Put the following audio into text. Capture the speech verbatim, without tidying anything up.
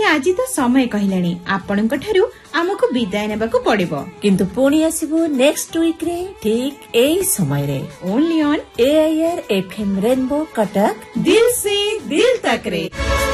आज तो समय कहलानी आपणक ठारू आमको विदाय नेबाकू पड़िबो किंतु पुणी आसीबो नेक्स्ट वीक रे ठीक एई समय रे only on AIR FM rainbow Cuttack दिल से दिल तक रे।